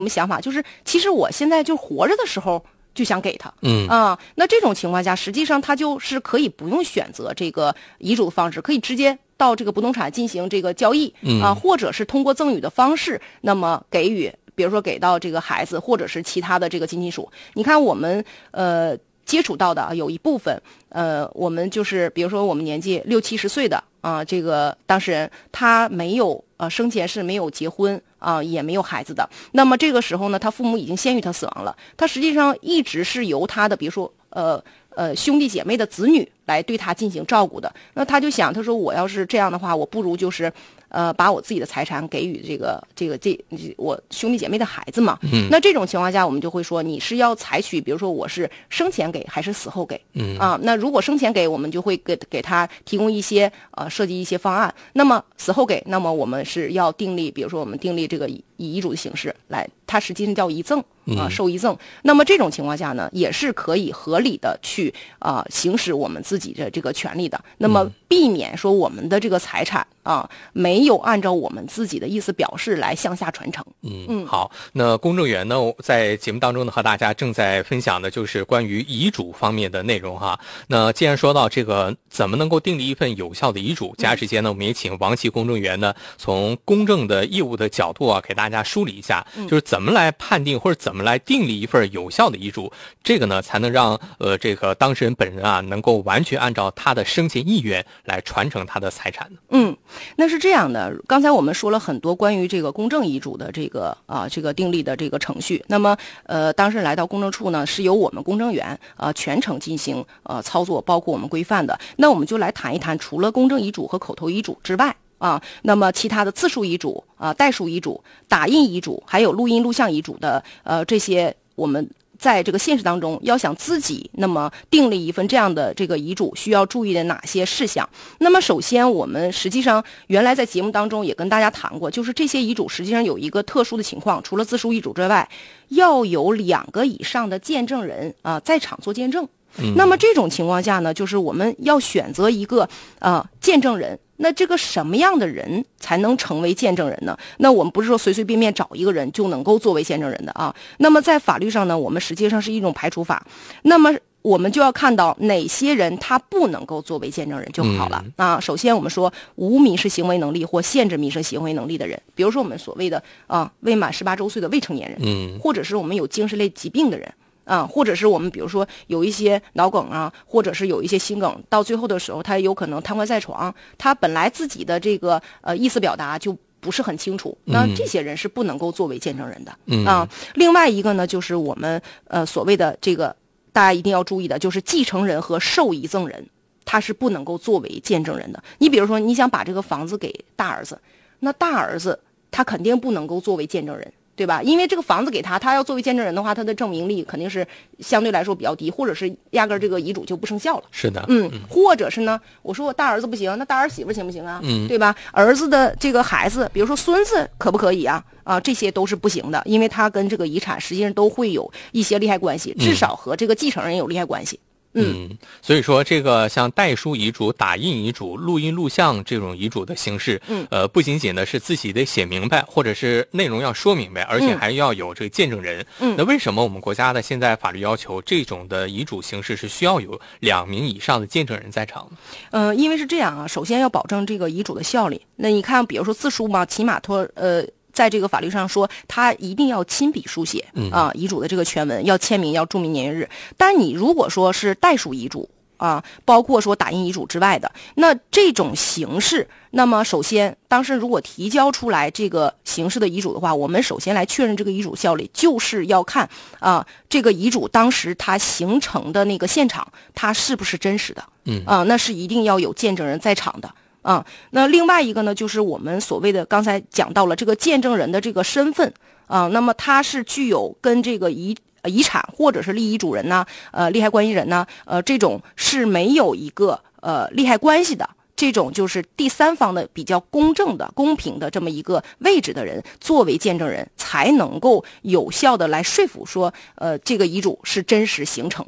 么想法？就是其实我现在就活着的时候就想给他，那这种情况下，实际上他就是可以不用选择这个遗嘱的方式，可以直接到这个不动产进行这个交易，或者是通过赠与的方式，那么给予，比如说给到这个孩子或者是其他的这个近亲属。你看我们接触到的有一部分，我们就是比如说我们年纪60、70岁的这个当事人，他没有生前是没有结婚也没有孩子的。那么这个时候呢，他父母已经先于他死亡了，他实际上一直是由他的比如说兄弟姐妹的子女来对他进行照顾的。那他就想，他说我要是这样的话，我不如就是把我自己的财产给予我兄弟姐妹的孩子嘛。那这种情况下，我们就会说，你是要采取，比如说我是生前给还是死后给？那如果生前给，我们就会给他提供一些设计一些方案。那么死后给，那么我们是要订立，比如说我们订立这个以遗嘱的形式来，它实际上叫遗赠受遗赠。那么这种情况下呢，也是可以合理的去行使我们自己的这个权利的。那么避免说我们的这个财产没有按照我们自己的意思表示来向下传承。 好，那公证员呢，在节目当中呢，和大家正在分享的就是关于遗嘱方面的内容哈。那既然说到这个怎么能够订立一份有效的遗嘱，接下来时间呢，我们也请王琦公证员呢，从公证的义务的角度给大家梳理一下，就是怎么来判定或者怎么来订立一份有效的遗嘱，这个呢才能让这个当事人本人能够完全按照他的生前意愿来传承他的财产。 那是这样的，刚才我们说了很多关于这个公证遗嘱的这个订立的这个程序。那么当事人来到公证处呢，是由我们公证员全程进行操作，包括我们规范的。那我们就来谈一谈，除了公证遗嘱和口头遗嘱之外那么其他的自述遗嘱代书遗嘱、打印遗嘱，还有录音录像遗嘱的这些，我们在这个现实当中要想自己那么订立一份这样的这个遗嘱，需要注意的哪些事项？那么首先，我们实际上原来在节目当中也跟大家谈过，就是这些遗嘱实际上有一个特殊的情况，除了自书遗嘱之外，要有2个以上的见证人在场做见证。那么这种情况下呢，就是我们要选择一个见证人。那这个什么样的人才能成为见证人呢？那我们不是说随随便便找一个人就能够作为见证人的那么在法律上呢，我们实际上是一种排除法。那么我们就要看到哪些人他不能够作为见证人就好了首先我们说无民事行为能力或限制民事行为能力的人，比如说我们所谓的未满18周岁的未成年人，或者是我们有精神类疾病的人。或者是我们比如说有一些脑梗或者是有一些心梗，到最后的时候他有可能瘫痪在床，他本来自己的这个意思表达就不是很清楚，那这些人是不能够作为见证人的另外一个呢，就是我们所谓的这个大家一定要注意的，就是继承人和受遗赠人，他是不能够作为见证人的。你比如说你想把这个房子给大儿子，那大儿子他肯定不能够作为见证人，对吧？因为这个房子给他要作为见证人的话，他的证明力肯定是相对来说比较低，或者是压根这个遗嘱就不生效了。 是的， 或者是呢，我说我大儿子不行，那大儿媳妇行不行对吧？儿子的这个孩子，比如说孙子可不可以这些都是不行的，因为他跟这个遗产实际上都会有一些利害关系，至少和这个继承人有利害关系。 所以说这个像代书遗嘱、打印遗嘱、录音录像这种遗嘱的形式，不仅仅呢是自己得写明白，或者是内容要说明白，而且还要有这个见证人。那为什么我们国家的现在法律要求这种的遗嘱形式是需要有2名以上的见证人在场呢？ 因为是这样首先要保证这个遗嘱的效力。那你看，比如说自书嘛，起码在这个法律上说，他一定要亲笔书写遗嘱的这个全文，要签名，要注明年月日。但你如果说是代书遗嘱包括说打印遗嘱之外的，那这种形式，那么首先当事人如果提交出来这个形式的遗嘱的话，我们首先来确认这个遗嘱效力，就是要看这个遗嘱当时它形成的那个现场，它是不是真实的那是一定要有见证人在场的。那另外一个呢，就是我们所谓的刚才讲到了这个见证人的这个身份那么他是具有跟这个遗产或者是立遗嘱人利害关系人这种是没有一个利害关系的，这种就是第三方的比较公正的、公平的这么一个位置的人作为见证人，才能够有效的来说服说这个遗嘱是真实形成的。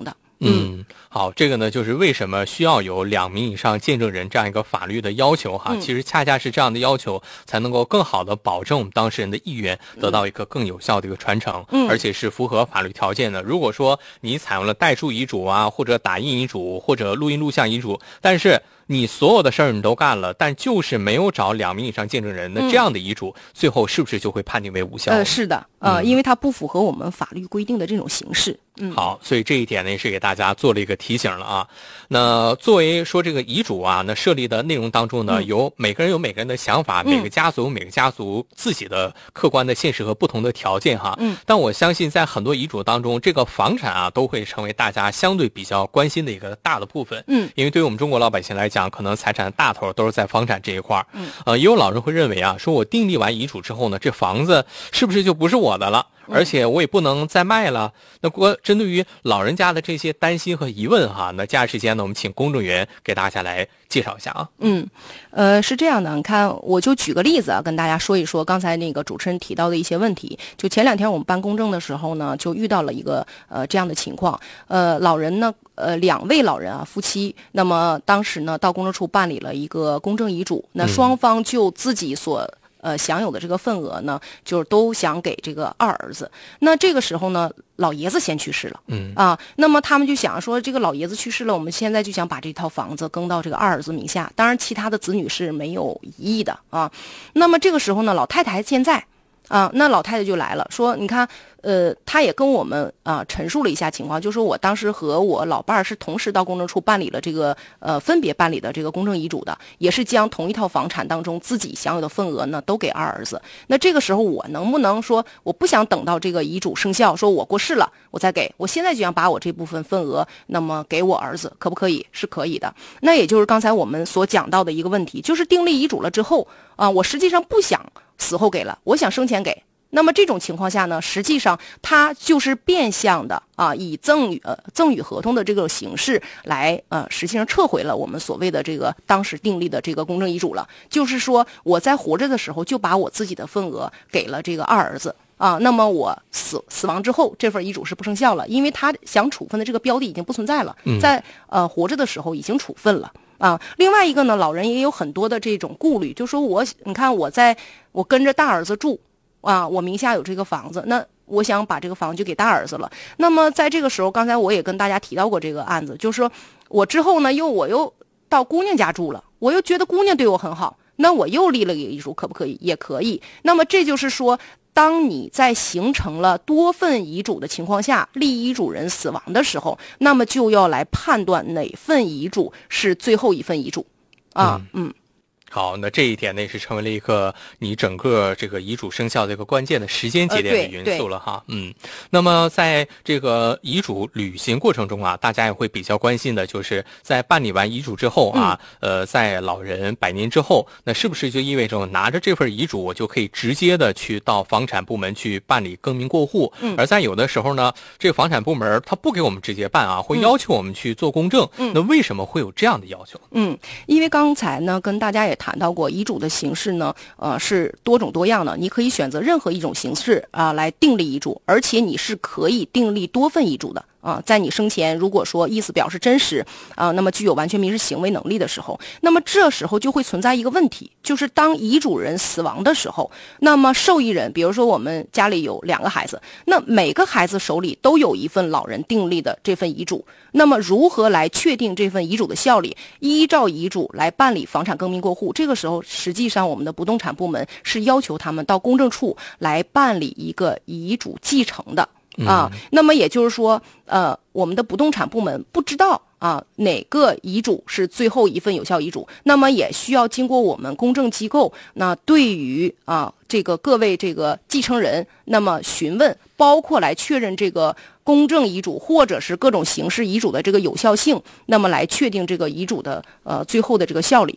好，这个呢就是为什么需要有2名以上见证人这样一个法律的要求哈。其实恰恰是这样的要求才能够更好的保证我们当事人的意愿得到一个更有效的一个传承，而且是符合法律条件的。如果说你采用了代书遗嘱啊，或者打印遗嘱，或者录音录像遗嘱，但是你所有的事儿你都干了，但就是没有找2名以上见证人，那这样的遗嘱最后是不是就会判定为无效？ 是的，因为它不符合我们法律规定的这种形式。 好，所以这一点呢也是给大家做了一个提醒了啊。那作为说这个遗嘱啊，那设立的内容当中呢，有每个人有每个人的想法，每个家族有每个家族自己的客观的现实和不同的条件哈。但我相信在很多遗嘱当中，这个房产啊都会成为大家相对比较关心的一个大的部分。因为对于我们中国老百姓来讲，可能财产的大头都是在房产这一块。也有老人会认为啊，说我订立完遗嘱之后呢，这房子是不是就不是我的了？而且我也不能再卖了。那针对于老人家的这些担心和疑问哈，那接下来时间呢，我们请公证员给大家来介绍一下啊。 是这样的，你看，我就举个例子啊，跟大家说一说刚才那个主持人提到的一些问题。就前2天我们办公证的时候呢，就遇到了一个这样的情况。老人呢，2位老人啊，夫妻，那么当时呢到公证处办理了一个公证遗嘱，那双方就自己所享有的这个份额呢，就是都想给这个2儿子。那这个时候呢，老爷子先去世了，那么他们就想说，这个老爷子去世了，我们现在就想把这套房子更到这个2儿子名下。当然，其他的子女是没有异议的啊。那么这个时候呢，老太太还健在啊，那老太太就来了，说你看，她也跟我们陈述了一下情况，就说我当时和我老伴儿是同时到公证处办理了这个分别办理的这个公证遗嘱的，也是将同一套房产当中自己享有的份额呢都给2儿子。那这个时候我能不能说我不想等到这个遗嘱生效，说我过世了我再给，我现在就想把我这部分份额那么给我儿子，可不可以？是可以的。那也就是刚才我们所讲到的一个问题，就是订立遗嘱了之后我实际上不想死后给了，我想生前给。那么这种情况下呢，实际上它就是变相的以赠与合同的这个形式来实际上撤回了我们所谓的这个当时订立的这个公证遗嘱了。就是说我在活着的时候就把我自己的份额给了这个2儿子那么我死亡之后，这份遗嘱是不生效了，因为他想处分的这个标的已经不存在了，在活着的时候已经处分了。另外一个呢，老人也有很多的这种顾虑，就说你看我跟着大儿子住我名下有这个房子，那我想把这个房子就给大儿子了。那么在这个时候，刚才我也跟大家提到过这个案子，就是说我之后呢我又到姑娘家住了，我又觉得姑娘对我很好，那我又立了个遗嘱，可不可以？也可以。那么这就是说，当你在形成了多份遗嘱的情况下，立遗嘱人死亡的时候，那么就要来判断哪份遗嘱是最后一份遗嘱好，那这一点呢也是成为了一个你整个这个遗嘱生效的一个关键的时间节点的因素了哈。那么在这个遗嘱履行过程中大家也会比较关心的就是在办理完遗嘱之后在老人100年之后，那是不是就意味着拿着这份遗嘱我就可以直接的去到房产部门去办理更名过户？而在有的时候呢，这个房产部门他不给我们直接办会要求我们去做公证。那为什么会有这样的要求？ 因为刚才呢跟大家也谈到过，遗嘱的形式呢是多种多样的，你可以选择任何一种形式来订立遗嘱，而且你是可以订立多份遗嘱的。在你生前如果说意思表示真实那么具有完全民事行为能力的时候，那么这时候就会存在一个问题，就是当遗嘱人死亡的时候，那么受益人，比如说我们家里有2个孩子，那每个孩子手里都有一份老人订立的这份遗嘱，那么如何来确定这份遗嘱的效力，依照遗嘱来办理房产更名过户？这个时候实际上我们的不动产部门是要求他们到公证处来办理一个遗嘱继承的那么也就是说我们的不动产部门不知道哪个遗嘱是最后一份有效遗嘱，那么也需要经过我们公证机构那对于这个各位这个继承人那么询问，包括来确认这个公证遗嘱或者是各种形式遗嘱的这个有效性，那么来确定这个遗嘱的最后的这个效力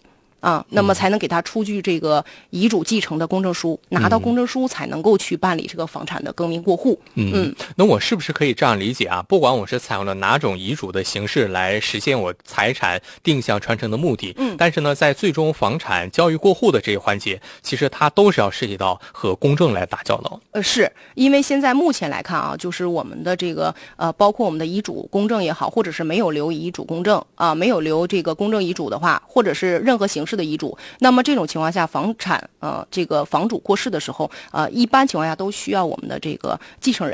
啊，那么才能给他出具这个遗嘱继承的公证书，拿到公证书才能够去办理这个房产的更名过户。 那我是不是可以这样理解啊？不管我是采用了哪种遗嘱的形式来实现我财产定向传承的目的，但是呢，在最终房产交易过户的这一环节，其实它都是要涉及到和公证来打交道。 是因为现在目前来看啊，就是我们的这个包括我们的遗嘱公证也好，或者是没有留遗嘱公证啊，没有留这个公证遗嘱的话，或者是任何形式的遗嘱，那么这种情况下，房产这个房主过世的时候，一般情况下都需要我们的这个继承人